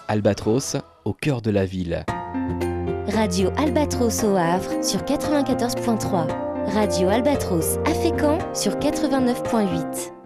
Albatros, au cœur de la ville. Radio Albatros au Havre sur 94.3. Radio Albatros à Fécamp sur 89.8.